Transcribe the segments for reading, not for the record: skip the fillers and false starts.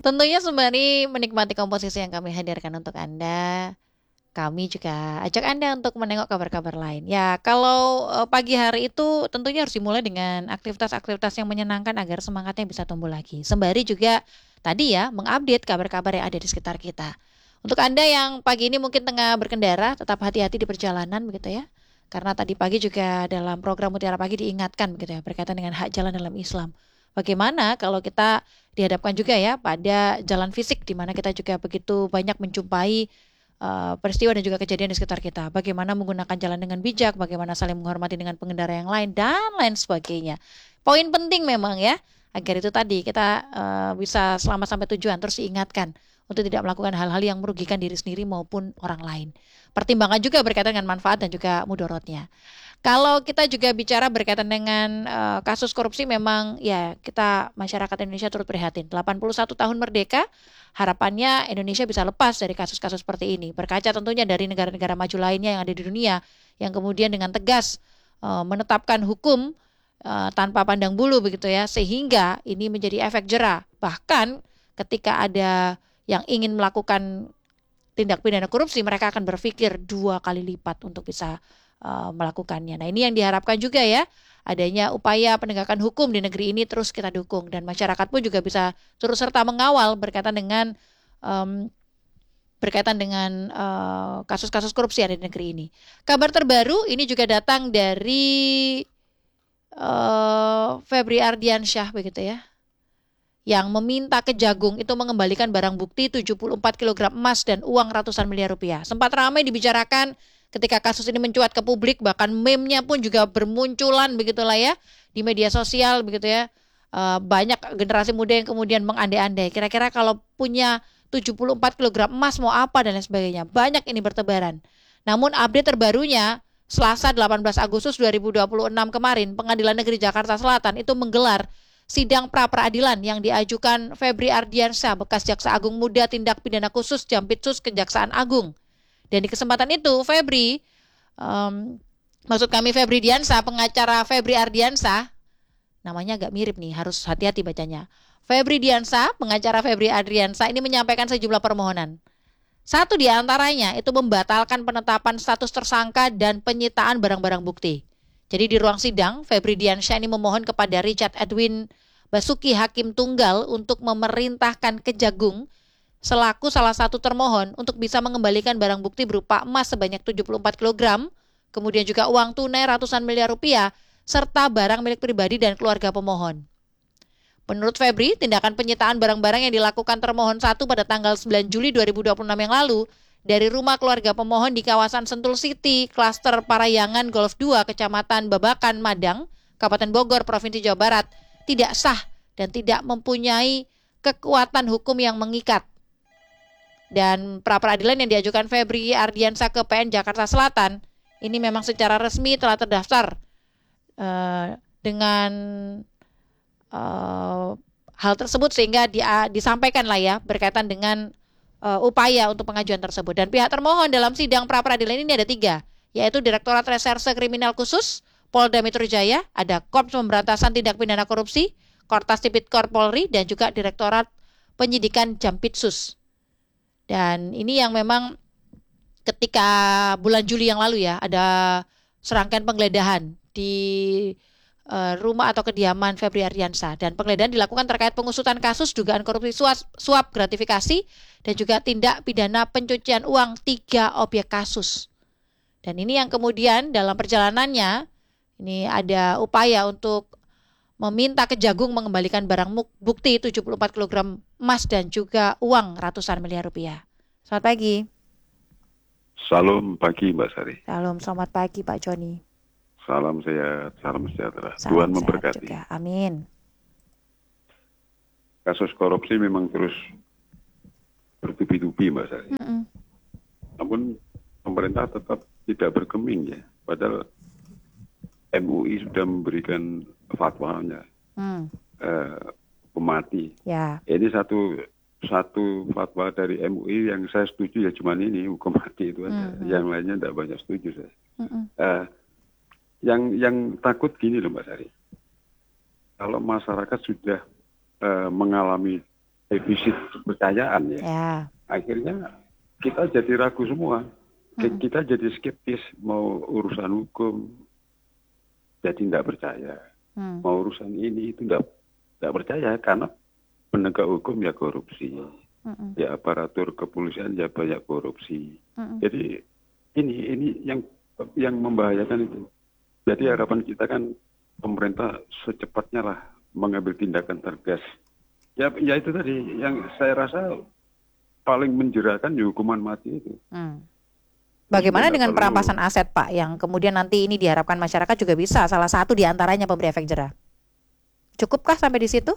Tentunya sembari menikmati komposisi yang kami hadirkan untuk Anda, kami juga ajak Anda untuk menengok kabar-kabar lain. Ya, kalau pagi hari itu tentunya harus dimulai dengan aktivitas-aktivitas yang menyenangkan agar semangatnya bisa tumbuh lagi. Sembari juga tadi ya mengupdate kabar-kabar yang ada di sekitar kita. Untuk Anda yang pagi ini mungkin tengah berkendara, tetap hati-hati di perjalanan begitu ya. Karena tadi pagi juga dalam program Mutiara Pagi diingatkan begitu ya berkaitan dengan hak jalan dalam Islam. Bagaimana kalau kita dihadapkan juga ya pada jalan fisik di mana kita juga begitu banyak menjumpai peristiwa dan juga kejadian di sekitar kita. Bagaimana menggunakan jalan dengan bijak, bagaimana saling menghormati dengan pengendara yang lain dan lain sebagainya. Poin penting memang ya, agar itu tadi kita bisa selamat sampai tujuan terus diingatkan untuk tidak melakukan hal-hal yang merugikan diri sendiri maupun orang lain. Pertimbangan juga berkaitan dengan manfaat dan juga mudorotnya. Kalau kita juga bicara berkaitan dengan kasus korupsi memang ya kita masyarakat Indonesia turut prihatin. 81 tahun merdeka, harapannya Indonesia bisa lepas dari kasus-kasus seperti ini. Berkaca tentunya dari negara-negara maju lainnya yang ada di dunia yang kemudian dengan tegas menetapkan hukum tanpa pandang bulu begitu ya, sehingga ini menjadi efek jera. Bahkan ketika ada yang ingin melakukan tindak pidana korupsi, mereka akan berpikir 2 kali lipat untuk bisa melakukannya. Nah, ini yang diharapkan juga ya, adanya upaya penegakan hukum di negeri ini terus kita dukung dan masyarakat pun juga bisa turut serta mengawal um, berkaitan dengan kasus-kasus korupsi yang ada di negeri ini. Kabar terbaru ini juga datang dari Febri Ardiansyah begitu ya, yang meminta Kejagung itu mengembalikan barang bukti 74 kg emas dan uang ratusan miliar rupiah. Sempat ramai dibicarakan ketika kasus ini mencuat ke publik, bahkan meme-nya pun juga bermunculan begitulah ya di media sosial begitu ya. Banyak generasi muda yang kemudian mengandai-andai kira-kira kalau punya 74 kg emas mau apa dan lain sebagainya. Banyak ini bertebaran. Namun update terbarunya Selasa 18 Agustus 2026 kemarin, Pengadilan Negeri Jakarta Selatan itu menggelar sidang pra-peradilan yang diajukan Febri Ardiansyah, bekas Jaksa Agung Muda Tindak Pidana Khusus Jampitsus Kejaksaan Agung. Dan di kesempatan itu Febri, maksud kami Febri Diansyah, pengacara Febri Ardiansyah, namanya agak mirip nih, harus hati-hati bacanya. Febri Diansyah, pengacara Febri Ardiansyah ini menyampaikan sejumlah permohonan. Satu di antaranya itu membatalkan penetapan status tersangka dan penyitaan barang-barang bukti. Jadi di ruang sidang, Febri Diansyah ini memohon kepada Richard Edwin Basuki Hakim Tunggal untuk memerintahkan Kejagung selaku salah satu termohon untuk bisa mengembalikan barang bukti berupa emas sebanyak 74 kg, kemudian juga uang tunai ratusan miliar rupiah, serta barang milik pribadi dan keluarga pemohon. Menurut Febri, tindakan penyitaan barang-barang yang dilakukan termohon 1 pada tanggal 9 Juli 2026 yang lalu dari rumah keluarga pemohon di kawasan Sentul City, klaster Parayangan Golf 2, Kecamatan Babakan, Madang, Kabupaten Bogor, Provinsi Jawa Barat, tidak sah dan tidak mempunyai kekuatan hukum yang mengikat. Dan pra-peradilan yang diajukan Febri Ardiansyah ke PN Jakarta Selatan ini memang secara resmi telah terdaftar dengan hal tersebut sehingga disampaikan lah ya berkaitan dengan upaya untuk pengajuan tersebut. Dan pihak termohon dalam sidang pra-peradilan ini ada 3, yaitu Direktorat Reserse Kriminal Khusus Polda Metro Jaya, ada Korps Pemberantasan Tindak Pidana Korupsi, Kortas Tipikor Polri, dan juga Direktorat Penyidikan Jampitsus. Dan ini yang memang ketika bulan Juli yang lalu ya ada serangkaian penggeledahan di rumah atau kediaman Febri Ardiansyah, dan penggeledahan dilakukan terkait pengusutan kasus dugaan korupsi suap gratifikasi dan juga tindak pidana pencucian uang 3 objek kasus. Dan ini yang kemudian dalam perjalanannya ini ada upaya untuk meminta Kejagung mengembalikan barang bukti 74 kg emas dan juga uang ratusan miliar rupiah. Selamat pagi. Salam pagi Mbak Sari. Salam, selamat pagi Pak Joni. Salam sehat, salam sejahtera. Salam Tuhan sehat memberkati. juga. Amin. Kasus korupsi memang terus bertubi-tubi Mbak Sari. Namun pemerintah tetap tidak bergeming ya. Padahal MUI sudah memberikan fatwanya pemati. Ya. Ini satu fatwa dari MUI yang saya setuju ya cuman ini hukum mati itu aja. Yang lainnya tidak banyak setuju saya. Yang takut gini loh Mbak Sari. Kalau masyarakat sudah mengalami defisit kepercayaan ya. Ya. Akhirnya kita jadi ragu semua. Kita jadi skeptis mau urusan hukum, jadi tidak percaya. Mau urusan ini itu tidak percaya karena penegak hukum ya korupsi, ya aparatur kepolisian ya banyak korupsi. Jadi ini yang membahayakan itu. Jadi harapan kita kan pemerintah secepatnya lah mengambil tindakan tegas. Ya itu tadi yang saya rasa paling menjerakan ya hukuman mati itu. Bagaimana dengan perampasan aset Pak yang kemudian nanti ini diharapkan masyarakat juga bisa salah satu diantaranya pemberi efek jerah? Cukupkah sampai di situ?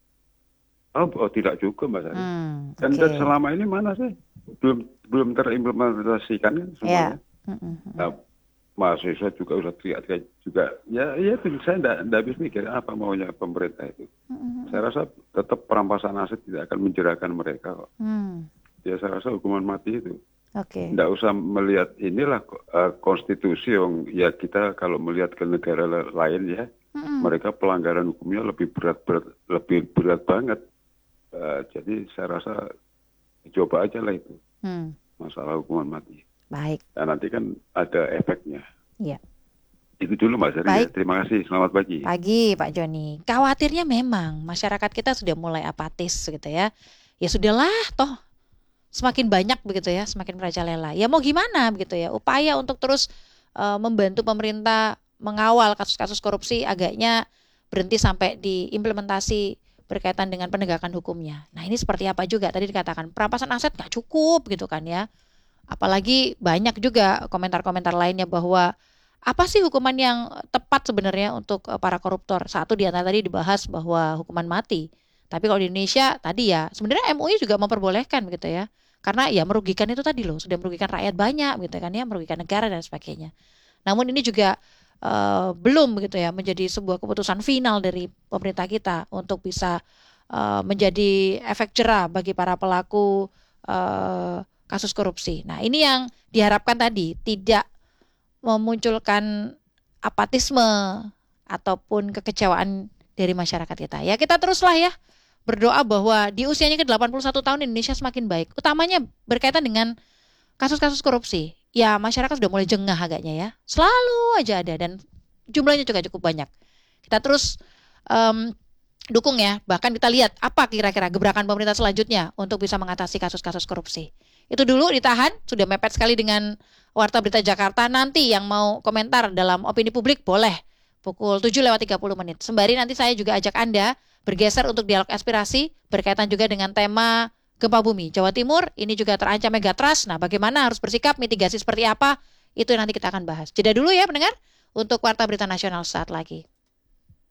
Oh tidak cukup Mbak Sari. Dan selama ini mana sih belum terimplementasikan kan semuanya. Nah, mahasiswa juga udah teriak-teriak juga. Ya itu saya tidak habis mikir apa maunya pemerintah itu. Saya rasa tetap perampasan aset tidak akan menjerahkan mereka kok. Ya saya rasa hukuman mati itu. Tidak usah melihat inilah konstitusi yang ya kita kalau melihat ke negara lain ya, mereka pelanggaran hukumnya lebih berat banget. Jadi saya rasa coba aja lah itu masalah hukuman mati. Baik. Dan nanti kan ada efeknya. Iya. Itu dulu Mbak Sari. Ya. Terima kasih. Selamat pagi. Pagi Pak Joni. Khawatirnya memang masyarakat kita sudah mulai apatis gitu ya. Ya sudahlah toh semakin banyak begitu ya, semakin merajalela. Ya mau gimana begitu ya. Upaya untuk terus membantu pemerintah mengawal kasus-kasus korupsi agaknya berhenti sampai diimplementasi berkaitan dengan penegakan hukumnya. Nah ini seperti apa juga tadi dikatakan perampasan aset nggak cukup gitu kan ya. Apalagi banyak juga komentar-komentar lainnya bahwa apa sih hukuman yang tepat sebenarnya untuk para koruptor. Satu di antara tadi dibahas bahwa hukuman mati. Tapi kalau di Indonesia tadi ya sebenarnya MUI juga memperbolehkan begitu ya. Karena ya merugikan itu tadi loh, sudah merugikan rakyat banyak gitu kan ya, merugikan negara dan sebagainya. Namun ini juga belum begitu ya menjadi sebuah keputusan final dari pemerintah kita untuk bisa menjadi efek jerah bagi para pelaku kasus korupsi. Nah ini yang diharapkan tadi tidak memunculkan apatisme ataupun kekecewaan dari masyarakat kita. Ya kita teruslah ya berdoa bahwa di usianya ke-81 tahun Indonesia semakin baik. Utamanya berkaitan dengan kasus-kasus korupsi. Ya masyarakat sudah mulai jengah agaknya ya. Selalu aja ada dan jumlahnya juga cukup banyak. Kita terus dukung ya. Bahkan kita lihat apa kira-kira gebrakan pemerintah selanjutnya untuk bisa mengatasi kasus-kasus korupsi. Itu dulu ditahan, sudah mepet sekali dengan Warta Berita Jakarta. Nanti yang mau komentar dalam opini publik boleh pukul 7:30 menit. Sembari nanti saya juga ajak Anda bergeser untuk dialog aspirasi berkaitan juga dengan tema gempa bumi Jawa Timur. Ini juga terancam megatrust. Nah bagaimana harus bersikap, mitigasi seperti apa, itu nanti kita akan bahas. Jeda dulu ya pendengar untuk Warta Berita Nasional saat lagi.